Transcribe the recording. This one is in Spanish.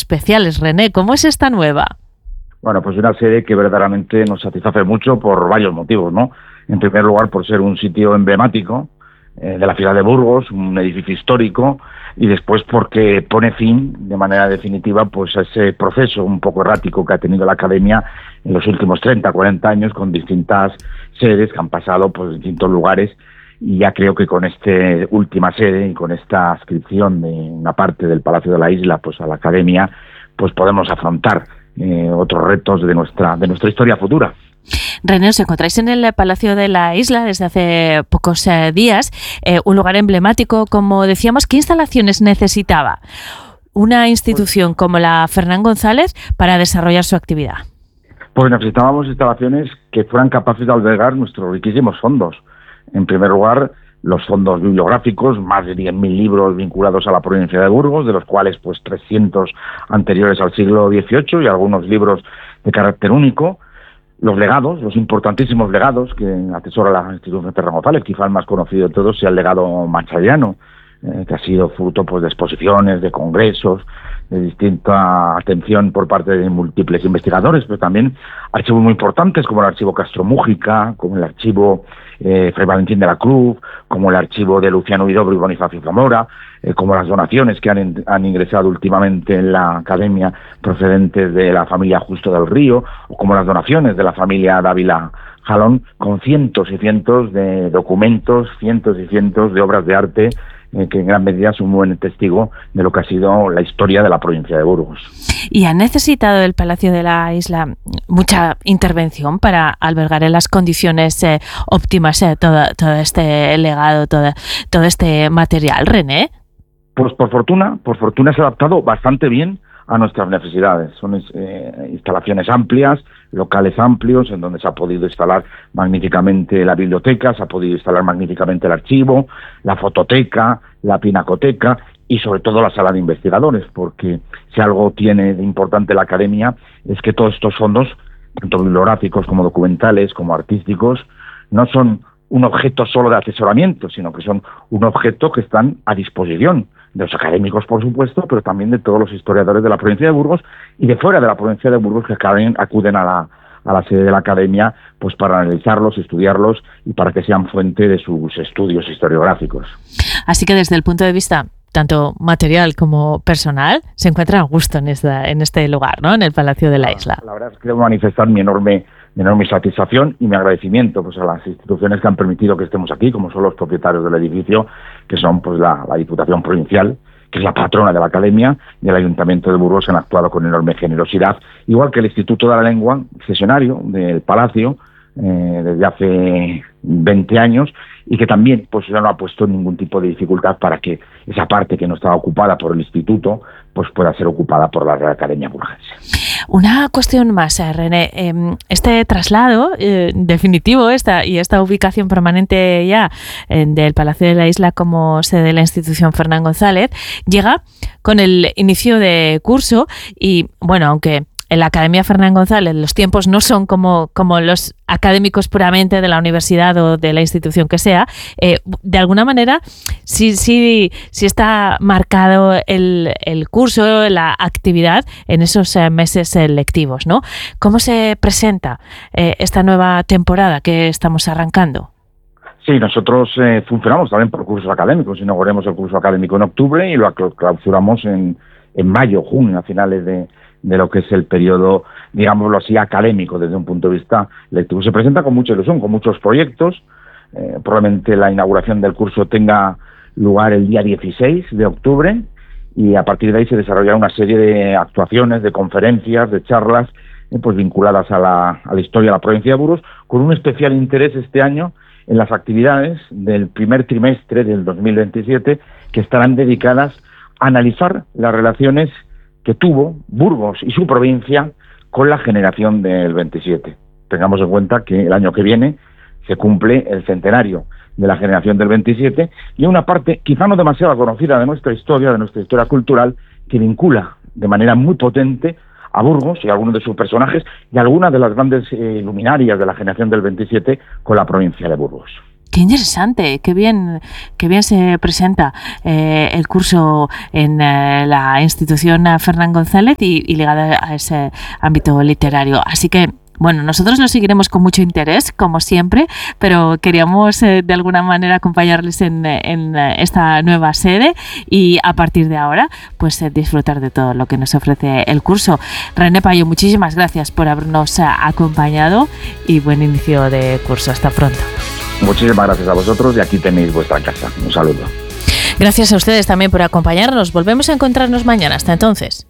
especiales. René, ¿cómo es esta nueva? Bueno, pues una sede que verdaderamente nos satisface mucho por varios motivos, ¿no? En primer lugar, por ser un sitio emblemático de la ciudad de Burgos, un edificio histórico, y después porque pone fin de manera definitiva pues a ese proceso un poco errático que ha tenido la Academia en los últimos 30, 40 años, con distintas sedes que han pasado por distintos lugares, y ya creo que con esta última sede y con esta adscripción de una parte del Palacio de la Isla pues a la Academia, pues podemos afrontar otros retos de nuestra historia futura. René, os encontráis en el Palacio de la Isla desde hace pocos días, un lugar emblemático, como decíamos. ¿Qué instalaciones necesitaba una institución como la Fernán González para desarrollar su actividad? Pues necesitábamos instalaciones que fueran capaces de albergar nuestros riquísimos fondos. En primer lugar, los fondos bibliográficos, más de 10.000 libros vinculados a la provincia de Burgos, de los cuales pues 300 anteriores al siglo XVIII y algunos libros de carácter único. Los legados, los importantísimos legados que atesora la institución Fernán González, quizá el más conocido de todos sea el legado machadiano, que ha sido fruto pues de exposiciones, de congresos, de distinta atención por parte de múltiples investigadores, pero también archivos muy importantes como el archivo Castro Mújica, como el archivo Fray Valentín de la Cruz, como el archivo de Luciano Huidobro y Bonifacio Zamora, como las donaciones que han ingresado últimamente en la Academia procedentes de la familia Justo del Río, o como las donaciones de la familia Dávila Jalón, con cientos y cientos de documentos, cientos y cientos de obras de arte que en gran medida son un buen testigo de lo que ha sido la historia de la provincia de Burgos. ¿Y ha necesitado el Palacio de la Isla mucha intervención para albergar en las condiciones óptimas todo este legado, todo este material, René? Pues por fortuna se ha adaptado bastante bien a nuestras necesidades. Son instalaciones amplias, locales amplios, en donde se ha podido instalar magníficamente la biblioteca, se ha podido instalar magníficamente el archivo, la fototeca, la pinacoteca y sobre todo la sala de investigadores, porque si algo tiene de importante la Academia es que todos estos fondos, tanto bibliográficos como documentales, como artísticos, no son un objeto solo de asesoramiento, sino que son un objeto que están a disposición de los académicos, por supuesto, pero también de todos los historiadores de la provincia de Burgos y de fuera de la provincia de Burgos que acuden a la sede de la Academia pues para analizarlos, estudiarlos y para que sean fuente de sus estudios historiográficos. Así que desde el punto de vista tanto material como personal, se encuentra a gusto en este lugar, ¿no? En el Palacio de la Isla. La verdad es que debo manifestar mi enorme satisfacción y mi agradecimiento pues a las instituciones que han permitido que estemos aquí, como son los propietarios del edificio, que son pues la Diputación Provincial, que es la patrona de la Academia, y el Ayuntamiento de Burgos, que han actuado con enorme generosidad, igual que el Instituto de la Lengua, sesionario del Palacio, desde hace 20 años, y que también pues no ha puesto ningún tipo de dificultad para que esa parte que no estaba ocupada por el Instituto pues pueda ser ocupada por la Real Academia Burgense. Una cuestión más, René. Este traslado definitivo esta ubicación permanente ya del Palacio de la Isla como sede de la institución Fernán González llega con el inicio de curso y, bueno, aunque en la Academia Fernán González los tiempos no son como los académicos puramente de la universidad o de la institución que sea, de alguna manera sí está marcado el curso, la actividad en esos meses lectivos, ¿no? ¿Cómo se presenta esta nueva temporada que estamos arrancando? Sí, nosotros funcionamos también por cursos académicos. Inauguramos el curso académico en octubre y lo clausuramos en mayo, junio, a finales de lo que es el periodo, digámoslo así, académico desde un punto de vista lectivo. Se presenta con mucha ilusión, con muchos proyectos. Probablemente la inauguración del curso tenga lugar el día 16 de octubre y a partir de ahí se desarrollará una serie de actuaciones, de conferencias, de charlas pues vinculadas a la historia de la provincia de Burgos, con un especial interés este año en las actividades del primer trimestre del 2027 que estarán dedicadas a analizar las relaciones que tuvo Burgos y su provincia con la generación del 27. Tengamos en cuenta que el año que viene se cumple el centenario de la generación del 27 y una parte quizá no demasiado conocida de nuestra historia cultural, que vincula de manera muy potente a Burgos y a algunos de sus personajes y a algunas de las grandes luminarias de la generación del 27 con la provincia de Burgos. Qué interesante, qué bien se presenta el curso en la institución Fernán González y ligada a ese ámbito literario. Así que, bueno, nosotros lo seguiremos con mucho interés, como siempre, pero queríamos de alguna manera acompañarles en esta nueva sede y a partir de ahora, pues disfrutar de todo lo que nos ofrece el curso. René Payo, muchísimas gracias por habernos acompañado y buen inicio de curso. Hasta pronto. Muchísimas gracias a vosotros y aquí tenéis vuestra casa. Un saludo. Gracias a ustedes también por acompañarnos. Volvemos a encontrarnos mañana. Hasta entonces.